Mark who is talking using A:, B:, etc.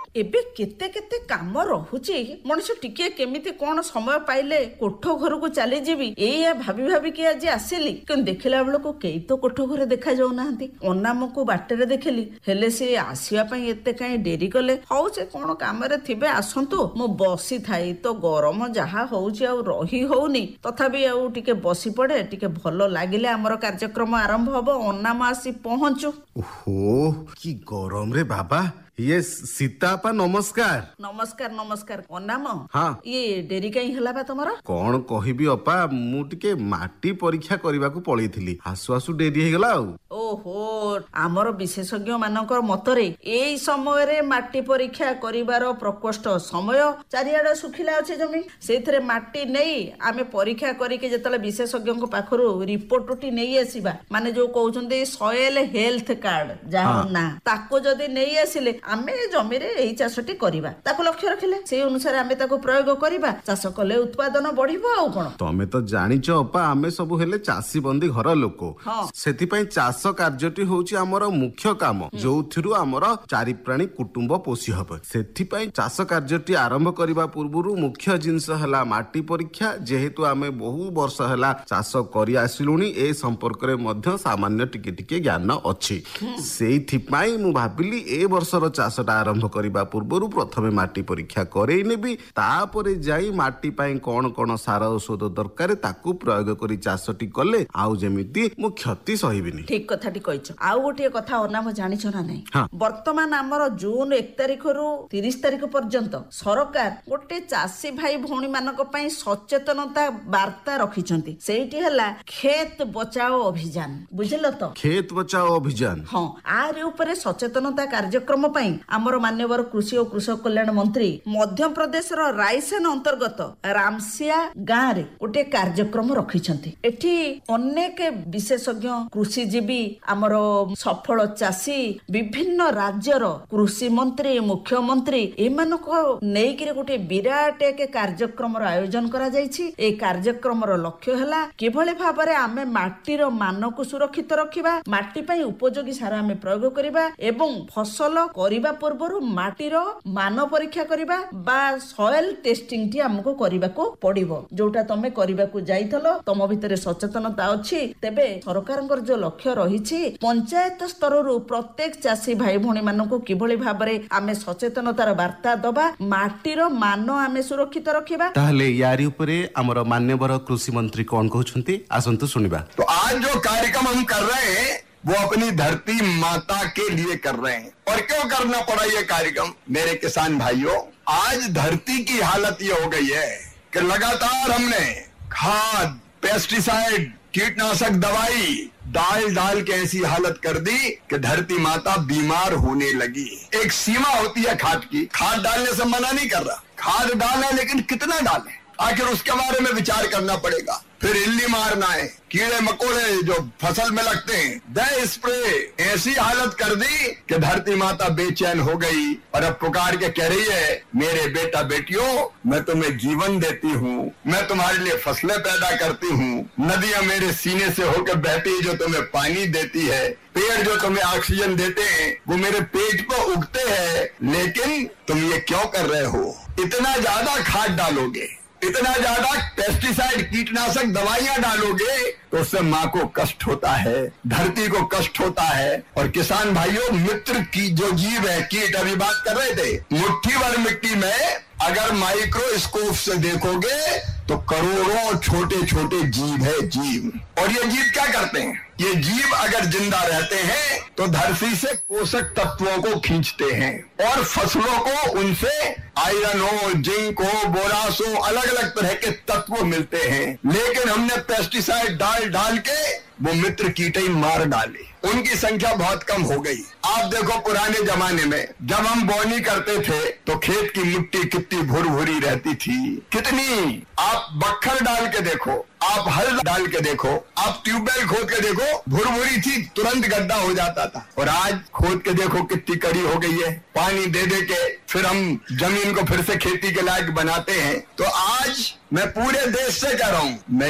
A: एबे केते केते काम रहुची मनुष्य टिके केमिति कोन समय पाइले कोठ घर को चली जीवी एया भाभी भाभी कि आज आसिली कि देखिला बेल को केई तो कोठ घर देखा जाऊ नाहंती अनाम को बाटरे देखिली हेले से आसीवा पई एते काई डेरी कले हौ से कोन काम रे थिबे आसंतु मो बसी थाई तो गरम जहा होउची आ रही होउनी तथापि आ टिके बसी पड़े टिके भलो लागिले हमर कार्यक्रम आरंभ हबो अनाम आसी पहुंचू।
B: ओहो की गरम रे बाबा ये सीतापा नमस्कार।
A: नमस्कार नमस्कार अनाम
B: हाँ
A: ये डेरी कहीं हला बा तमरा
B: कौन कहिबी अपा मु टिके माटी परीक्षा करबा को पळीथिली आसु आसु डेरी हे गला।
A: ओहो आमर विशेषज्ञ मानकर मतरे एई समय रे माटी परीक्षा करिवार प्रकोष्ठ समय चारियाडे सुखिला अछि जमी सेथरे माटी नेई आमे परीक्षा करी के जतले विशेषज्ञ को पाखरु रिपोर्ट उठी नेई आसीबा माने जो कहउछन्ते सॉइल हेल्थ कार्ड जाहो ना ताको जदी नेई आसिले आमे जमी रे एई चाषटी करिबा ताको लक्ष्य रखिले से अनुसार आमे ताको प्रयोग करिबा चाष कले उत्पादन बढ़िबो आ कोन
B: तमे तो जानिचो अपा आमे सब हेले चासी बंदी घर लोक सेति पई चाष कार्यटी होउची हमर मुख्य काम जोथिरु हमर चारि प्राणी कुटुंब पोषी हबे सेति पई चाष कार्यटी आरंभ करिबा पूर्वरु मुख्य जिंस हला माटी परीक्षा जेहेतु आमे बहु वर्ष हला चाष करि आसिलुनी ए संपर्क रे मध्य सामान्य टिके टिके ज्ञान अछि सेति पई मु भाबिली ए वर्षर चाषटा आरंभ करिबा पूर्वरु प्रथमे माटी परीक्षा करेई नेबी तापरे जाई माटी पई कोन कोन सार औषध दरकार ताकू प्रयोग करी चाषटी कले आउ जेमिति मु क्षति सहिबिनी।
A: ठीक कथाटी कहछ आउ गोटे कथा अनाम जानिछ ना नै वर्तमान हमर जून 1 तारिख रु 30 तारिख पर्यंत सरकार गोटे चासी भाई भौणी मानक पई सचेतनता वार्ता रखिछंती सेठी हला खेत बचाओ अभियान बुझिलो तो
B: खेत बचाओ अभियान
A: हां आरे ऊपर सचेतनता कार्यक्रम पई हमर मान्यवर कृषि और कृषक कल्याण मंत्री मध्य प्रदेश रो रायसेन अंतर्गत रामसिया गाँ रे गोटे कार्यक्रम रखिछंती एठी अनेक विशेषज्ञ कृषिजीवी हमर सफल चासी विभिन्न राज्यर कृषि मंत्री मुख्यमंत्री एमानको नेइकिरे गोटे विराट एक कार्यक्रम आयोजन करा जायछि ए कार्यक्रम लक्ष्य हला किभଳି भाबरे आमे माटीर मान को सुरक्षित रखिबा माटी पई उपयोगी सार आमे प्रयोग करिबा एवं फसल करिबा पूर्वरु माटीर मान परीक्षा करिबा बा सॉइल टेस्टिंग टी हमको करिबा को पड़िबो जोटा तमे करिबा को जाइथलो तम भितरे सचेतनता अछि तेबे सरकारंकर जो लक्ष्य रहिछि पंचायत स्तर रु प्रत्येक चासी भाई भौणी मानको किभଳି भाबरे आमे सचेतनतार वार्ता दबा माटीर मान आमे सुरक्षित रखिबा
B: ताहले यारी ऊपरे हमर मान्यवर कृषि मंत्री कोन कहउछंती आसंतु सुनिबा।
C: तो आज जो कार्यक्रम हम कर रहे हैं वो अपनी धरती माता के लिए कर रहे हैं। और क्यों करना पड़ा ये कार्यक्रम मेरे किसान भाइयों, आज धरती की हालत ये हो गई है कि लगातार हमने खाद पेस्टिसाइड कीटनाशक दवाई डाल डाल के ऐसी हालत कर दी कि धरती माता बीमार होने लगी। एक सीमा होती है खाद की, खाद डालने से मना नहीं कर रहा, खाद डालें लेकिन कितना डालें आखिर उसके बारे में विचार करना पड़ेगा। फिर इल्ली मारना है, कीड़े मकोड़े जो फसल में लगते हैं, दे स्प्रे ऐसी हालत कर दी कि धरती माता बेचैन हो गई और अब पुकार के कह रही है मेरे बेटा बेटियों मैं तुम्हें जीवन देती हूँ, मैं तुम्हारे लिए फसलें पैदा करती हूँ, नदियां मेरे सीने से होकर बहती है जो तुम्हें पानी देती है, पेड़ जो तुम्हें ऑक्सीजन देते हैं वो मेरे पेट पर उगते हैं, लेकिन तुम ये क्यों कर रहे हो? इतना ज्यादा खाद डालोगे, इतना ज्यादा पेस्टिसाइड कीटनाशक दवाइयां डालोगे तो उससे माँ को कष्ट होता है, धरती को कष्ट होता है। और किसान भाइयों मित्र की जो जीव है कीट अभी बात कर रहे थे, मुट्ठी भर मिट्टी में अगर माइक्रोस्कोप से देखोगे तो करोड़ों छोटे छोटे जीव है जीव। और ये जीव क्या करते हैं? ये जीव अगर जिंदा रहते हैं तो धरती से पोषक तत्वों को खींचते हैं और फसलों को उनसे आयरन हो, जिंक हो, बोरास हो, अलग अलग तरह के तत्व मिलते हैं। लेकिन हमने पेस्टिसाइड डाल डाल के वो मित्र कीटे मार डाले, उनकी संख्या बहुत कम हो गई। आप देखो पुराने जमाने में जब हम बोनी करते थे तो खेत की मिट्टी कितनी भुरभुरी रहती थी, कितनी। आप बक्खर डाल के देखो, आप हल डाल के देखो, आप ट्यूबवेल खोद के देखो, भुरभुरी थी, तुरंत गड्ढा हो जाता था। और आज खोद के देखो कितनी कड़ी हो गई है, पानी दे दे के फिर हम जमीन को फिर से खेती के लायक बनाते हैं। तो आज मैं पूरे देश से कह रहा हूँ, मैं